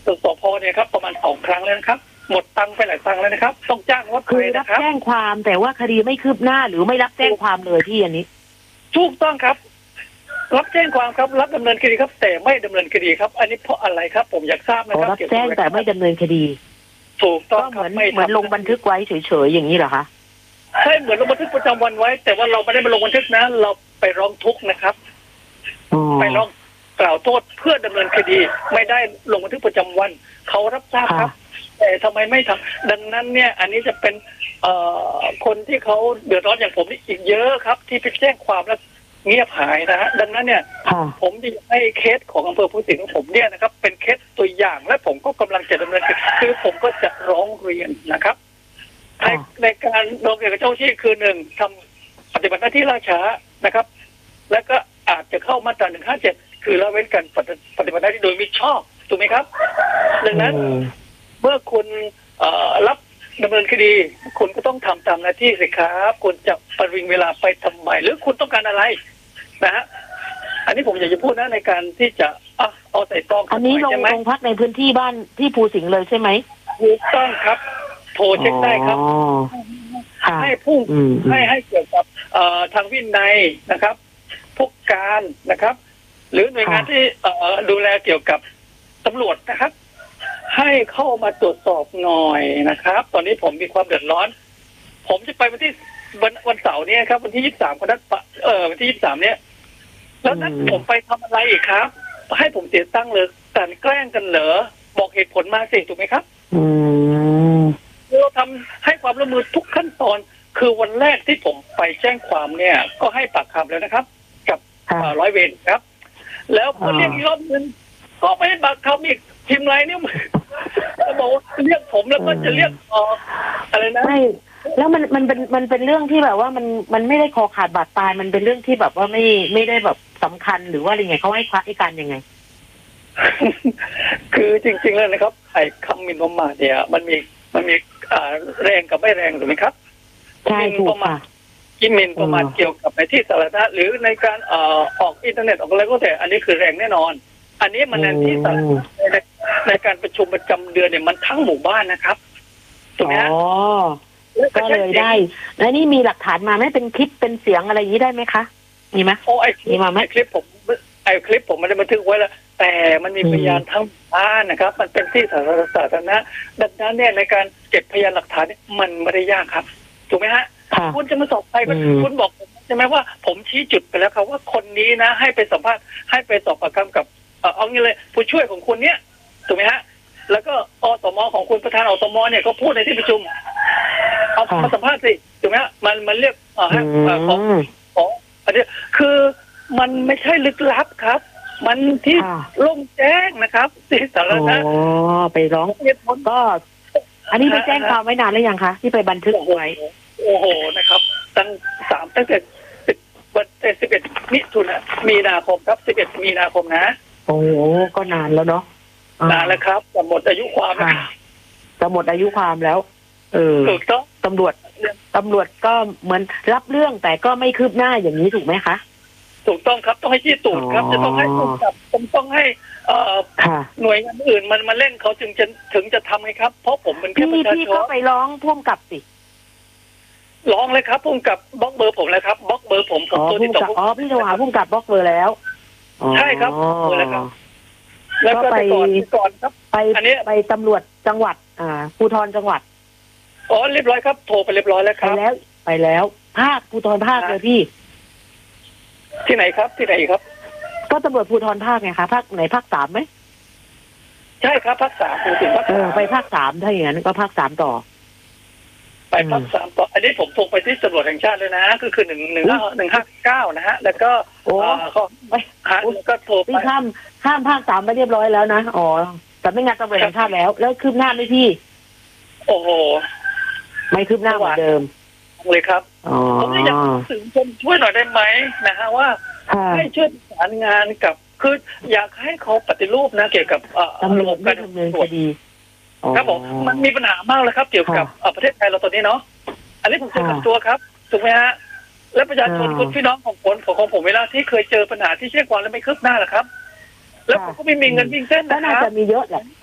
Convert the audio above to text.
สพเนี่ยครับประมาณ2 ครั้งแล้วนะครับหมดตังค์ไปหลายตังค์แล้วนะครับต้องจ้างรถไปคือรับนะครับแจ้งความแต่ว่าคดีไม่คืบหน้าหรือไม่รับแจ้งความเลยพี่อันนี้ถูกต้องครับรับแจ้งความครับรับดำเนินคดีครับแต่ไม่ดำเนินคดีครับอันนี้เพราะอะไรครับผมอยากทราบนะครับรับแจ้งแต่ไม่ดำเนินคดีถูกต้องก็เหครับมือนลงบันทึกไว้เฉยๆอย่างนี้เหรอคะใช่เหมือนลงบันทึกประจำวันไว้แต่ว่าเราไม่ได้มาลงบันทึกนะเราไปร้องทุกข์นะครับไปร้องกล่าวโทษเพื่อดำเนินคดีไม่ได้ลงบันทึกประจำวันเขารับทราบครับแต่ทำไมไม่ทำดังนั้นเนี่ยอันนี้จะเป็นคนที่เขาเดือดร้อนอย่างผมนี่อีกเยอะครับที่ไปแจ้งความแล้วเงียบหายนะฮะดังนั้นเนี่ยผมจะให้เคสของอำเภอพุสิงห์ของผมเนี่ยนะครับเป็นเคสตัวอย่างและผมก็กำลังจะดำเนินคดีคือผมก็จะร้องเรียนนะครับในการร้องเรียนกับเจ้าหน้าที่คือ1ทำปฏิบัติหน้าที่ล่าช้านะครับและก็อาจจะเข้ามาตรา157คือละเว้นการปฏิบัติหน้าที่โดยมิชอบถูกไหมครับดังนั้นเมื่อคุณรับดำเนินคดีคุณก็ต้องทำตามหน้าที่สิครับคุณจะประวิงเวลาไปทำไมหรือคุณต้องการอะไรนะฮะอันนี้ผมอยากจะพูดนะในการที่จะเอาใส่ตองอันนี้ลงพักในพื้นที่บ้านที่ภูสิงห์เลยใช่ไหมถูกต้องครับโทรเช็คได้ครับให้พุ่งให้เกี่ยวกับทางวินัยนะครับพวกการนะครับหรือหน่วยงานที่ดูแลเกี่ยวกับตำรวจนะครับให้เข้ามาตรวจสอบหน่อยนะครับตอนนี้ผมมีความเดือดร้อนผมจะไปวันเสาร์นี้ครับวันที่23วันที่23เนี่ยแล้วนั้นผมไปทำอะไรอีกครับให้ผมเสียตังค์เลยแต่แกล้งกันเหรอบอกเหตุผลมาสิถูกไหมครับเราทำให้ความร่วมมือทุกขั้นตอนคือวันแรกที่ผมไปแจ้งความเนี่ยก็ให้ปากคำแล้วนะครับกับร้อยเวรครับแล้วพอเรียกอีกรอบนึงก็ไปให้ปากคำอีกทีมไรเนี่ยจะบอกเรียกผมแล้วก็จะเรียกอะไรนะไม่แล้วมันเป็นเรื่องที่แบบว่ามันไม่ได้คอขาดบาดตายมันเป็นเรื่องที่แบบว่าไม่ได้แบบสำคัญหรือว่าอะไรไงเขาให้การยังไงคือจริงๆแล้วนะครับไอ้คำหมิ่นประมาทเนี่ยมันมีแรงกับไม่แรงถูกไหมครับใช่ถูกค่ะกินหมิ่นประมาทเกี่ยวกับในที่สาธารณะหรือในการออกอินเทอร์เน็ตออกอะไรก็แต่อันนี้คือแรงแน่นอนอันนี้มันในที่สาธารณะในการประชุมประจำเดือนเนี่ยมันทั้งหมู่บ้านนะครับถูกไหมฮะก็เลยได้แล้วนี่มีหลักฐานมาไหมเป็นคลิปเป็นเสียงอะไรอย่างนี้ได้ไหมคะมีไหมมีมาไหมคลิปผมไม่ได้บันทึกไว้แล้วแต่มันมีพยานทั้งบ้านนะครับมันเป็นที่สาธารณะดังนั้นเนี่ยในการเก็บพยานหลักฐานมันไม่ได้ยากครับถูกไหมฮะคุณจะมาสอบใครคุณบอกผมใช่ไหมว่าผมชี้จุดไปแล้วครับว่าคนนี้นะให้ไปสัมภาษณ์ให้ไปสอบปากคำกับเอางี้เลยผู้ช่วยของคุณเนี้ยถูกไหมฮะแล้วก็อสมของคุณประธานอสมเนี่ยก็พูดในที่ประชุมเอามาสัมภาษณ์สิถูกไหมฮะมันเรียกของอันนี้คือมันไม่ใช่ลึกลับครับมันที่โล่งแจ้งนะครับที่สาธารณะไปร้องก็อันนี้ไปแจ้งความไว้นานแล้วยังคะที่ไปบันทึกไว้โอ้โหนะครับตั้งแต่11มีนาคมครับ11มีนาคมนะโอ้ก็นานแล้วเนาะนานแล้วครับจะหมดอายุความจะหมดอายุความแล้วถูกต้องตำรวจก็เหมือนรับเรื่องแต่ก็ไม่คืบหน้าอย่างนี้ถูกไหมคะถูกต้องครับต้องให้ที่ตูดครับจะต้องให้ผมต้องให้หน่วยงานอื่นมันมาเล่นเขาถึงจะทำไงครับเพราะผมเป็นแค่ประชาชนพี่ก็ไปร้องพ่วงกับสิร้องเลยครับพ่วงกับบล็อกเบอร์ผมเลยครับบล็อกเบอร์ผมกับตัวที่ต่อพี่โทรหาพ่วงกับบล็อกเบอร์แล้วใช่ครับเลยครับแล้วก็ไปก่อนครับอันนี้ไปตำรวจจังหวัดภูธรจังหวัดเรียบร้อยครับโทรไปเรียบร้อยแล้วครับไปแล้วภาคภูธรภาคเลยพี่ที่ไหนครับที่ไหนครับก็ตำรวจภูธรภาคไงคะภาคไหนภาค3ไหมใช่ครับภาค3ผมถึงภาคไปภาค3ถ้าอย่างนั้นก็ภาค3ต่อไปภาค3ต่ออันนี้ผมโทรไปที่ตำรวจแห่งชาติเลยนะก็คือ159นะฮะแล้วก็ก็โทรไปข้ามภาค3ไปเรียบร้อยแล้วนะแต่ไม่งานตำรวจแห่งชาติแล้วคืบหน้าไหมพี่โอ้โหไม่คืบหน้าเหมือนเดิมเลยครับผมอยากถึงคนช่วยหน่อยได้ไหมนะฮะว่าให้ช่วยประสานงานกับคืออยากให้เขาปฏิรูปนะเกี่ยวกับระบบการดำเนินคดีครับผมมันมีปัญหามากเลยครับเกี่ยวกับประเทศไทยเราตอนนี้เนาะอันนี้ผมเจอกับตัวครับถูกไหมฮะและประชาชนคนพี่น้องของผมเวลาที่เคยเจอปัญหาที่แจ้งความแล้วไม่คืบหน้าหรอครับแล้วผมก็ไม่มีเงินวิ่งเส้นก็น่าจะมีเยอะแหละ